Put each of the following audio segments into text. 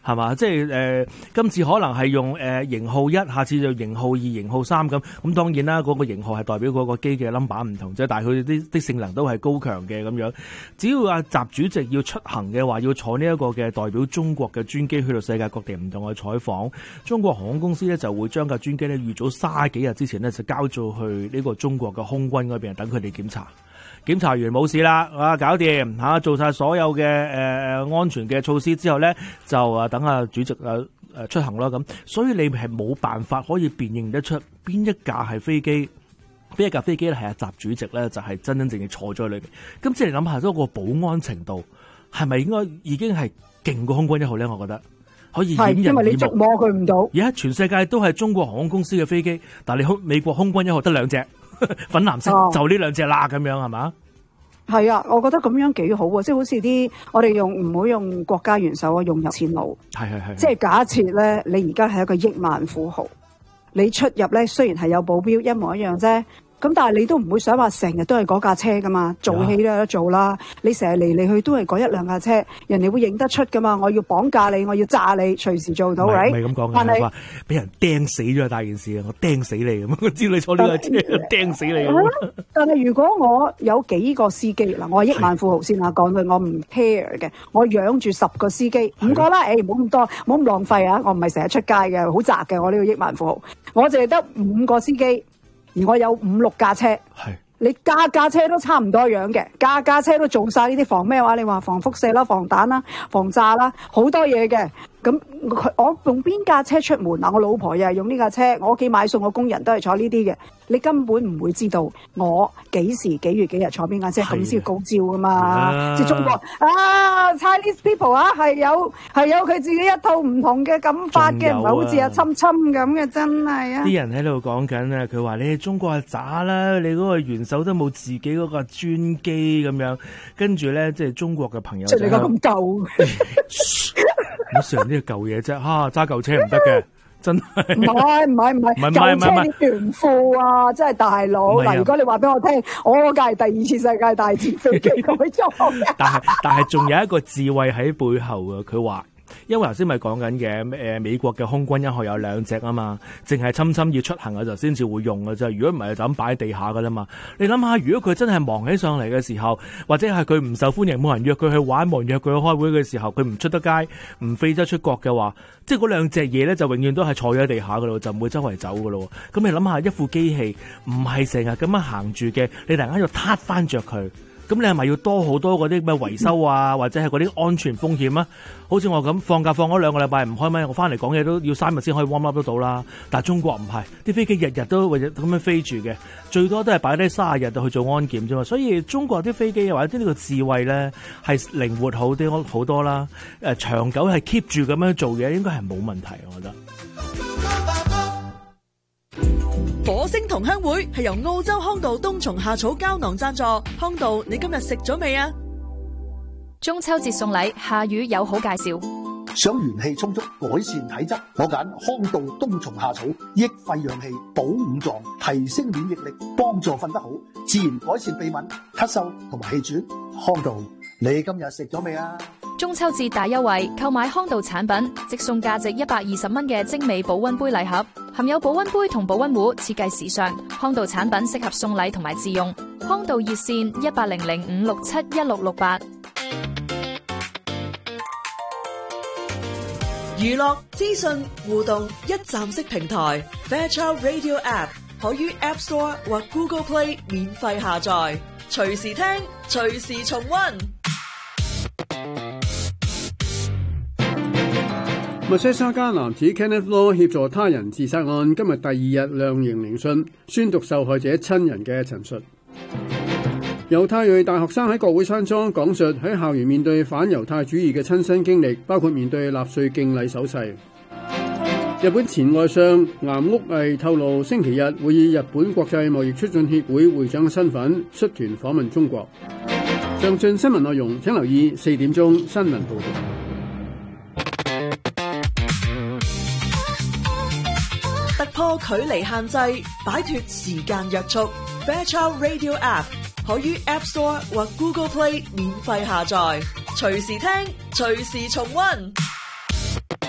係嘛？即係今次可能係用型號1，下次就型號2、型號3咁。咁當然啦，嗰個型號係代表嗰個機嘅 number 唔同啫，但係佢哋啲性能都係高強嘅咁樣。只要阿習主席要出行嘅話，要坐呢一個嘅代表中國嘅專機去到世界各地唔同嘅採訪，中國航空公司咧就會將架專機咧預早30幾日之前咧就交咗去呢個中國嘅空軍嗰邊等佢哋檢查。檢查完冇事啦，搞掂嚇，做晒所有嘅安全嘅措施之後咧，就等阿主席出行啦咁。所以你係冇辦法可以辨認得出邊一架係飛機，邊一架飛機咧係阿習主席咧就係真真正正坐咗喺裏邊。咁即係你諗下，嗰個保安程度係咪應該已經係勁過空軍1號咧？我覺得可以掩人耳目， 因為你捉摸佢唔到。 而家全世界都係中國航空公司嘅飛機，但係你美國空軍1號得2隻。粉藍色就呢2隻啦，咁樣係嘛？ 係啊，我覺得咁樣幾好喎，即係好似啲我哋唔好用國家元首啊，用有錢佬。係。即係假設咧，你而家係一個億萬富豪，你出入咧雖然係有保鏢一模一樣啫。咁但係你都唔會想話成日都係嗰架車噶嘛，做戲都有得做啦。你成日嚟嚟去都係嗰1、2架車，人哋會認得出噶嘛。我要綁架你，我要炸你，隨時做到。唔係咁講嘅，係話俾人釘死咗大件事啊！我釘死你咁，我知你坐呢架車釘死你咁。 但係如果我有幾個司機嗱，我係億萬富豪先啊，講句我唔 care 嘅，我養住10個司機5個啦，唔好咁多，唔好咁浪費啊！我唔係成日出街嘅，好窄嘅，我呢個億萬富豪，我淨係得5個司機。而我有5、6架車，你架車都差唔多樣嘅，架車都做晒呢啲防咩話？你話防輻射啦、防彈啦、防炸啦，好多嘢嘅。咁我用邊架車出門嗱？我老婆又係用呢架車，我屋企買餸嘅工人都係坐呢啲嘅。你根本唔會知道我幾時幾月幾日坐邊架車，咁先高招噶嘛？即係中國Chinese people 係有佢自己一套唔同嘅感法嘅，唔係好似阿侵侵咁嘅，真係啊！ 啲人喺度講緊啊，佢話你中國係渣啦，你嗰個元首都冇自己嗰個專機咁樣，跟住咧即係中國嘅朋友即係你講咁舊。 我成呢個舊嘢啫，揸舊車唔得嘅，真係。唔係，舊車啲炫富啊，真係大佬。嗱，如果你話俾我聽，我嗰架係第2次世界大戰飛機改裝嘅。 但係仲有一個智慧喺背後啊，佢話。因為頭先咪講緊嘅美國嘅空軍1號有2隻啊嘛，淨係侵侵要出行嘅時候先至會用嘅啫。如果唔係就咁擺喺地下噶啦嘛。你諗下，如果佢真係忙起上嚟嘅時候，或者係佢唔受歡迎，冇人約佢去玩，冇人約佢去開會嘅時候，佢唔出得街，唔飛得出國嘅話，即係嗰2隻嘢咧就永遠都係坐咗喺地下噶咯，就唔會周圍走噶咯。咁你諗下，一副機器唔係成日咁樣行住嘅，你突然間要撻翻着佢。咁你係咪要多好多嗰啲咩維修啊，或者係嗰啲安全風險啊？好似我咁放假放咗2個禮拜唔開咪，我翻嚟講嘢都要3日先可以 warm up 得到啦。但係中國唔係，啲飛機日日都或者咁樣飛住嘅，最多都係擺低30日去做安檢啫嘛。所以中國啲飛機或者呢個智慧咧係靈活好多啦。長久係 keep 住咁樣做嘢，應該係冇問題，我覺得。 火星同鄉會係由澳洲康道冬蟲夏草膠囊贊助。康道，你今日食咗未啊？ 中秋節送禮，夏雨有好介紹。 想元氣充足，改善體質，我揀康道冬蟲夏草，益肺養氣，補五臟，提升免疫力，幫助瞓得好，自然改善鼻敏、咳嗽同埋氣喘。康道，你今日食咗未啊？ 中秋節大優惠，購買康道產品即送價值120蚊嘅精美保溫杯禮盒，含有保溫杯同保溫壺，設計時尚。康道產品適合送禮同埋自用。康道熱線1800-567-1668。 娛樂資訊互動一站式平台 Fairchild Radio App 可於 App Store 或 Google Play 免費下載，隨時聽，隨時重溫。 密西沙加男子 Kenneth Law 協助他人自殺案今日第2日量刑聆訊，宣讀受害者親人嘅陳述。猶太裔大學生喺國會山莊講述喺校園面對反猶太主義嘅親身經歷，包括面對納粹敬禮手勢。日本前外相岩屋毅透露，星期日會以日本國際貿易促進協會會長嘅身份率團訪問中國。詳盡新聞內容請留意4點鐘新聞報道。 突破距離限制，擺脫時間約束。Fairchild Radio App 可於 App Store 或 Google Play 免費下載，隨時聽，隨時重溫。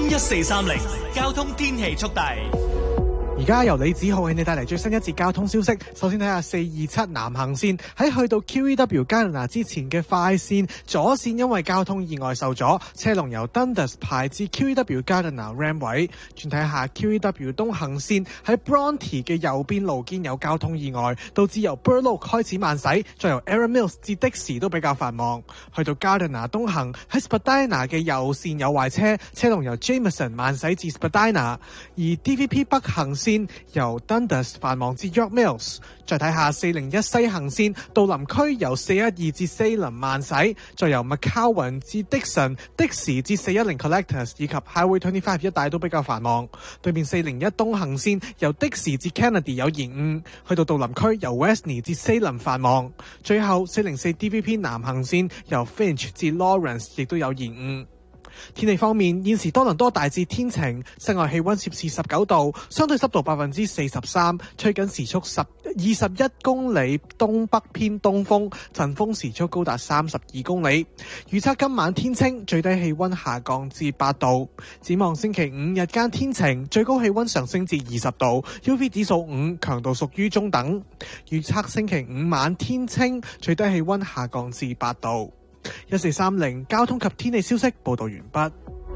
AM1430交通天氣速遞。 而家由李子浩為你帶嚟最新一節交通消息。首先睇下427南行線喺去到 QEW 加拿大之前嘅快線左線，因為交通意外受阻，車龍由 Dundas 排至 QEW 加拿大 Ram 位。轉睇下 QEW 東行線喺 Bronte 嘅右邊路肩有交通意外，導致由 Burloak 開始慢駛，再由 Erin Mills 至的士都比較繁忙。去到加拿大東行喺 Spadina 嘅右線有壞車，車龍由 Jameson 慢駛至 Spadina， 而 DVP 北行線由 Dundas 繁忙至 York Mills。再睇下401西行線杜林區由412至Salem慢駛，再由 McCowan 至 Dixon， 的士至410 Collectors 以及 Highway 25一帶都比較繁忙。對面401東行線由的士至 Kennedy 有延誤，去到杜林區由 Westney 至 Salem 繁忙。最後404 DVP 南行線由 Finch 至 Lawrence 亦都有延誤。天氣方面，現時多倫多大致天晴，室外氣溫攝氏19度，相對濕度43%，吹緊時速21公里東北偏東風，陣風時速高達32公里。預測今晚天清，最低氣溫下降至8度。展望星期五日間天晴，最高氣溫上升至20度 ，UV 指數5，強度屬於中等。預測星期五晚天清，最低氣溫下降至8度。1430交通及天氣消息報道完畢。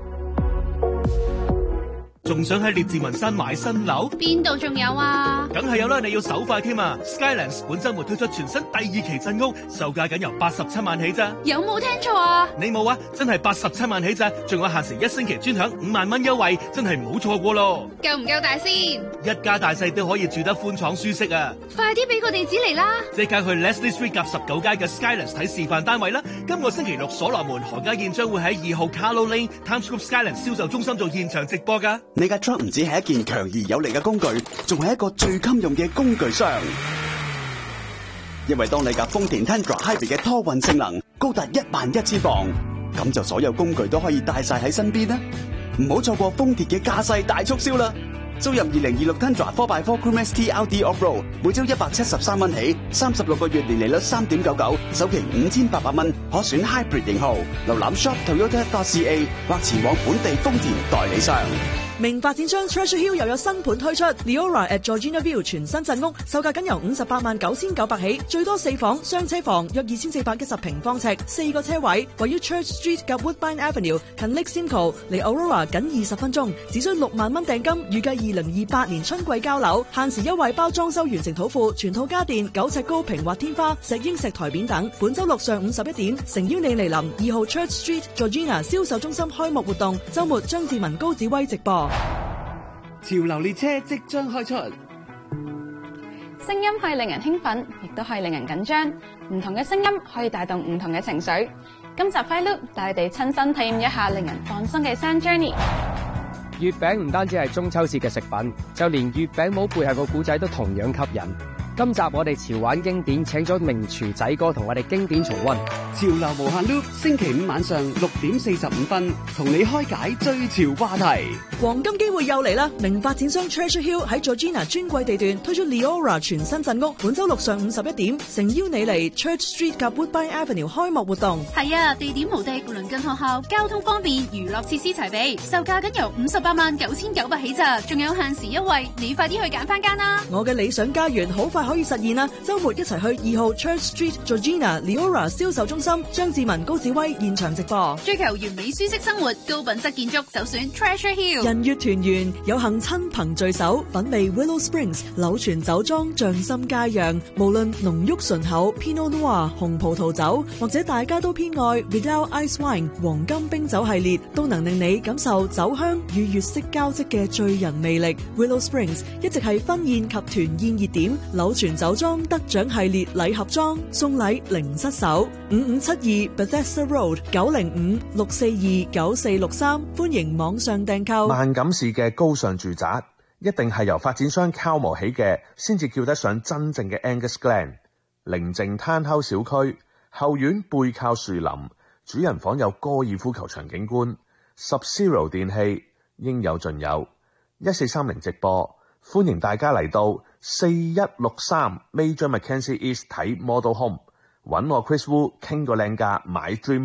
仲想喺列治文山買新樓？ 邊度仲有啊？ 梗係有啦，你要手快添啊 ！Skylands 本週末推出全新第2期鎮屋，售價僅由87萬起咋？ 有冇聽錯啊？ 你冇啊？真係87萬起咋？仲有限時1星期專享5萬蚊優惠，真係唔好錯過咯！ 夠唔夠大先？ 一家大細都可以住得寬敞舒適啊！ 快啲俾個地址嚟啦！ 即刻去 Leslie Street 夾19街嘅 Skylands 睇示範單位啦！今個星期6所羅門何家燕將會喺2號 Carlo Lane Times Square Skylands 銷售中心做現場直播㗎。 你嘅 truck 唔止係一件強而有力嘅工具，仲係一個最襟用嘅工具箱。因為當你架豐田 Tundra Hybrid 嘅拖運性能高達11000磅，咁就所有工具都可以帶晒喺身邊啦。唔好錯過豐田嘅駕駛大促銷啦！租入2026 Tundra 4x4 Crew ST LD Off-Road， 每周173蚊起，36個月年利率3.99，首期5800蚊，可選 Hybrid 型號。瀏覽 shop.toyota.ca 或前往本地豐田代理商。 名發展商 Treasure Hill 又有新盤推出 Leora at Georgina View 全新鎮屋，售價僅由589900起，最多4房雙車房，約2410平方尺，4個車位，位於 Church Street 及 Woodbine Avenue， 近 Lake Simcoe， 離 Aurora 僅20分鐘，只需6萬蚊訂金，預計2028年春季交樓，限時優惠包裝修完成土庫，全套家電9尺高平滑天花、石英石台面等。本周六上午11點，誠邀你嚟臨2號 Church Street Georgina 銷售中心開幕活動，周末張志文高子威直播。 潮流列車即將開出， 聲音可以令人興奮，亦都可以令人緊張。唔同嘅聲音可以帶動唔同嘅情緒。今集 Fly Loop 帶你哋親身體驗一下令人放鬆嘅 Sound Journey。 月餅唔單止係中秋節嘅食品，就連月餅帽背後個故仔都同樣吸引。今集我哋潮玩經典請咗名廚仔哥同我哋經典重溫。 潮流無限 Loop 星期5晚上6點45分，同你開解最潮話題。 黃金機會又嚟啦！名發展商 Treasure Hill 喺 Georgina 專櫃地段推出 Leora 全新鎮屋，本周六上午11點，誠邀你嚟 Church Street 及 Woodbine Avenue 開幕活動。 係啊，地點無敵，鄰近學校，交通方便，娛樂設施齊備，售價僅由589900起咋，仲有限時優惠，你快啲去揀翻間啦！ 我嘅理想家園好快可以實現啦！周末一齊去2號 Church Street Georgina Leora 銷售中心，張志文高子威現場直播。 追求完美舒適生活，高品質建築，首選 Treasure Hill。 人月團圓，有幸親朋聚首，品味 Willow Springs 柳泉酒莊，匠心佳釀。無論濃郁醇厚 Pinot Noir 紅葡萄酒，或者大家都偏愛 Vidal Ice Wine 黃金冰酒系列，都能令你感受酒香與月色交織嘅醉人魅力。Willow Springs 一直係婚宴及團宴熱點，柳泉酒莊得獎系列禮盒裝，送禮零失手。5572 Bethesda Road 905-642-9463，歡迎網上訂購。 萬錦市嘅高尚住宅，一定係由發展商敲模起嘅，先至叫得上真正嘅 Angus Glen。寧靜攤後小區，後院背靠樹林，主人房有高爾夫球場景觀，Sub-Zero 電器應有盡有。1430直播，歡迎大家嚟到4163 Major Mackenzie East 睇 Model Home， 揾我 Chris Wu 傾個靚價買 Dream